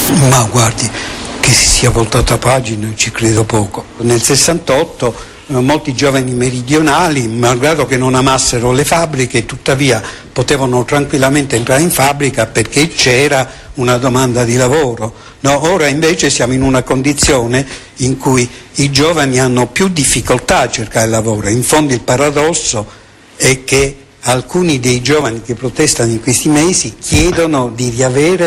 Ma guardi, che si sia voltata pagina ci credo poco. Nel 68 molti giovani meridionali, malgrado che non amassero le fabbriche, tuttavia potevano tranquillamente entrare in fabbrica perché c'era una domanda di lavoro. No, ora invece siamo in una condizione in cui i giovani hanno più difficoltà a cercare lavoro. In fondo il paradosso è che alcuni dei giovani che protestano in questi mesi chiedono di riavere